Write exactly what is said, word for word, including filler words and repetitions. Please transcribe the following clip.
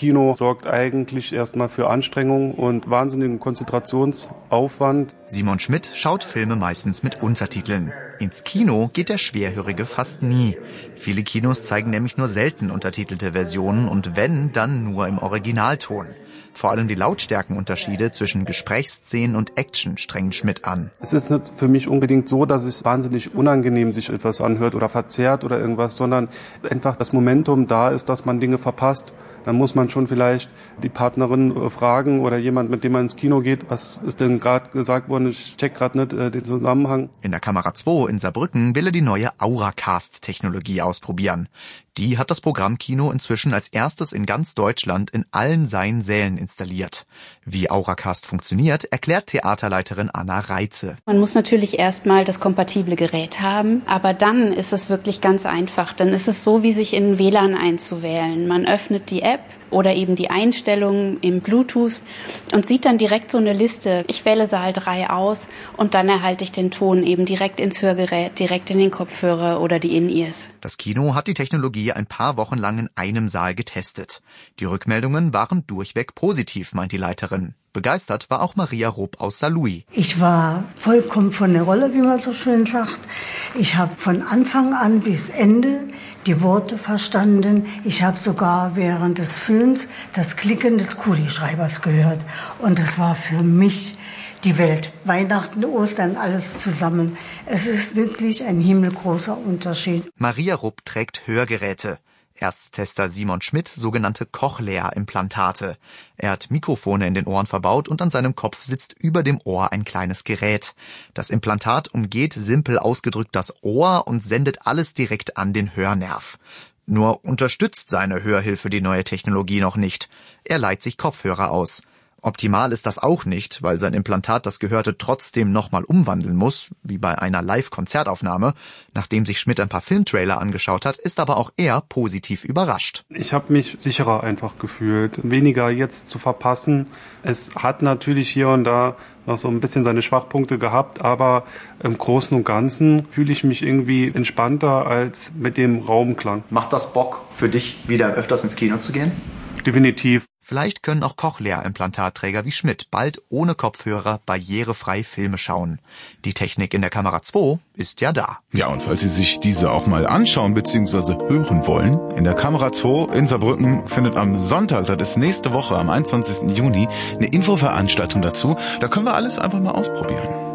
Kino sorgt eigentlich erstmal für Anstrengung und wahnsinnigen Konzentrationsaufwand. Simon Schmidt schaut Filme meistens mit Untertiteln. Ins Kino geht der Schwerhörige fast nie. Viele Kinos zeigen nämlich nur selten untertitelte Versionen und wenn, dann nur im Originalton. Vor allem die Lautstärkenunterschiede zwischen Gesprächsszenen und Action strengen Schmidt an. Es ist nicht für mich unbedingt so, dass es wahnsinnig unangenehm sich etwas anhört oder verzerrt oder irgendwas, sondern einfach das Momentum da ist, dass man Dinge verpasst. Dann muss man schon vielleicht die Partnerin fragen oder jemand, mit dem man ins Kino geht, was ist denn gerade gesagt worden, ich check gerade nicht äh, den Zusammenhang. In der Kamera zwei in Saarbrücken will er die neue Auracast-Technologie ausprobieren. Die hat das Programmkino inzwischen als erstes in ganz Deutschland in allen seinen Sälen installiert. Wie Auracast funktioniert, erklärt Theaterleiterin Anna Reitze. Man muss natürlich erstmal das kompatible Gerät haben, aber dann ist es wirklich ganz einfach. Dann ist es so, wie sich in W L A N einzuwählen. Man öffnet die App oder eben die Einstellungen im Bluetooth und sieht dann direkt so eine Liste. Ich wähle Saal drei aus und dann erhalte ich den Ton eben direkt ins Hörgerät, direkt in den Kopfhörer oder die In-Ears. Das Kino hat die Technologie ein paar Wochen lang in einem Saal getestet. Die Rückmeldungen waren durchweg positiv, meint die Leiterin. Begeistert war auch Maria Rupp aus Saarlouis. Ich war vollkommen von der Rolle, wie man so schön sagt. Ich habe von Anfang an bis Ende die Worte verstanden. Ich habe sogar während des Films das Klicken des Kugelschreibers gehört. Und das war für mich die Welt. Weihnachten, Ostern, alles zusammen. Es ist wirklich ein himmelgroßer Unterschied. Maria Rupp trägt Hörgeräte. Ersttester Simon Schmidt sogenannte Cochlea-Implantate. Er hat Mikrofone in den Ohren verbaut und an seinem Kopf sitzt über dem Ohr ein kleines Gerät. Das Implantat umgeht simpel ausgedrückt das Ohr und sendet alles direkt an den Hörnerv. Nur unterstützt seine Hörhilfe die neue Technologie noch nicht. Er leiht sich Kopfhörer aus. Optimal ist das auch nicht, weil sein Implantat das Gehörte trotzdem nochmal umwandeln muss, wie bei einer Live-Konzertaufnahme. Nachdem sich Schmidt ein paar Filmtrailer angeschaut hat, ist aber auch er positiv überrascht. Ich habe mich sicherer einfach gefühlt, weniger jetzt zu verpassen. Es hat natürlich hier und da noch so ein bisschen seine Schwachpunkte gehabt, aber im Großen und Ganzen fühle ich mich irgendwie entspannter als mit dem Raumklang. Macht das Bock für dich, wieder öfters ins Kino zu gehen? Definitiv. Vielleicht können auch Cochlea-Implantatträger wie Schmidt bald ohne Kopfhörer barrierefrei Filme schauen. Die Technik in der Kamera zwei ist ja da. Ja, und falls Sie sich diese auch mal anschauen bzw. hören wollen, in der Kamera zwei in Saarbrücken findet am Sonntag, das ist nächste Woche, am einundzwanzigsten Juni, eine Infoveranstaltung dazu. Da können wir alles einfach mal ausprobieren.